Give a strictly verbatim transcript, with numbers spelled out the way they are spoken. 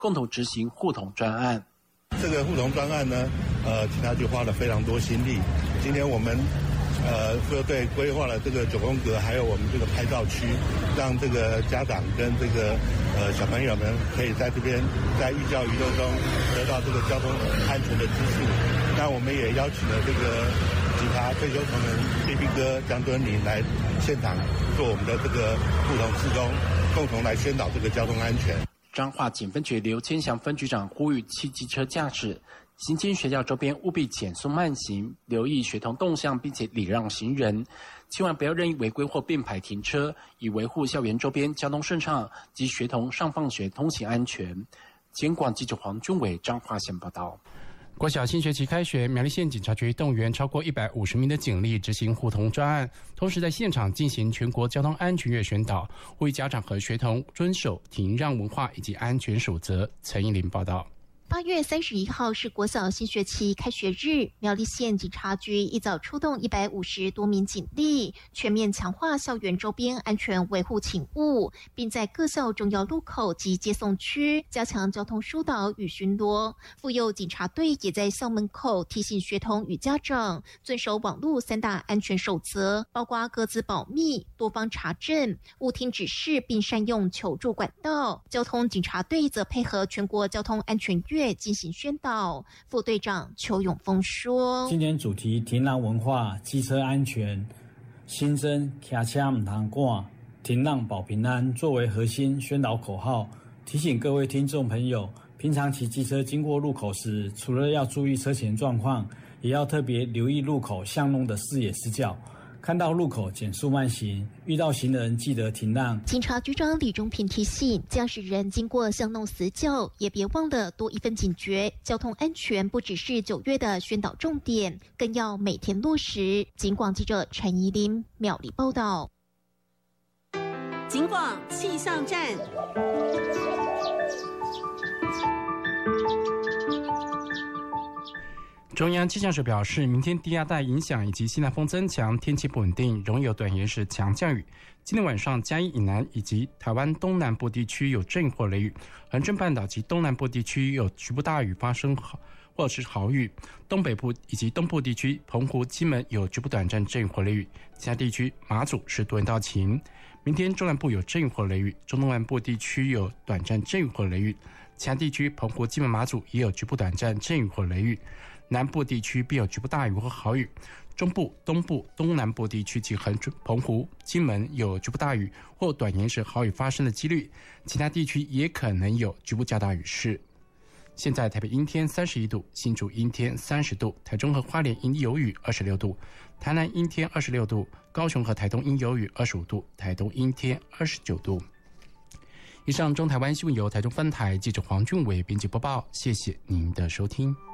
共同执行互统专案。 这个互统专案呢，呃，警察局花了非常多心力。今天我们呃车队规划了这个九宫格，还有我们这个拍照区，让这个家长跟这个呃小朋友们可以在这边在寓教于乐中得到这个交通安全的资讯。那我们也邀请了这个警察退休同仁毕毕哥江敦林来现场做我们的这个互统志工，共同来宣导这个交通安全。 彰化警分局刘千祥分局长呼吁汽机车驾驶行经学校周边务必减速慢行，留意学童动向，并且礼让行人，千万不要任意违规或并排停车，以维护校园周边交通顺畅及学童上放学通行安全。监广记者黄俊伟彰化县报道。国小新学期开学，苗栗县警察局动员超过一百五十名的警力执行互通专案，同时在现场进行全国交通安全月宣导，呼吁家长和学童遵守停让文化以及安全守则。陈依林报道。 八月三十一号是国小新学期开学日，苗栗县警察局一早出动一百五十多名警力，全面强化校园周边安全维护勤务，并在各校重要路口及接送区加强交通疏导与巡逻。妇幼警察队也在校门口提醒学童与家长遵守网络三大安全守则，包括各自保密、多方查证、勿听指示，并善用求助管道。交通警察队则配合全国交通安全月进行宣导。副队长邱永峰说：“ 今年主题停让文化、机车安全，新增骑车唔通赶、停让保平安作为核心宣导口号，提醒各位听众朋友，平常骑机车经过路口时，除了要注意车前状况，也要特别留意路口巷弄的视野死角。看到路口减速慢行，遇到行人记得停让。” 警察局长李中平提醒驾驶人经过巷弄死角，也别忘了多一份警觉。交通安全不只是九月的宣导重点，更要每天落实。警广记者陈怡琳苗栗报道。 警广气象站。 中央气象署表示，明天低压带影响以及西南风增强，天气不稳定，容易有短延时强降雨。今天晚上，嘉义以南以及台湾东南部地区有阵或雷雨，恒春半岛及东南部地区有局部大雨发生或者是豪雨，东北部以及东部地区，澎湖、金门有局部短暂阵或雷雨，其他地区马祖是多云到晴。明天中南部有阵或雷雨，中东南部地区有短暂阵或雷雨，其他地区澎湖、金门、马祖也有局部短暂阵或雷雨。南部地区必有局部大雨或豪雨，中部、东部、东南部地区及恒春、澎湖、金门有局部大雨或短延时豪雨发生的几率，其他地区也可能有局部较大雨势。现在台北阴天三十一度，新竹阴天三十度，台中和花莲阴有雨二十六度，台南阴天二十六度，高雄和台东阴有雨二十五度，台东阴天二十九度。以上中台湾新闻由台中分台记者黄俊伟编辑播报，谢谢您的收听。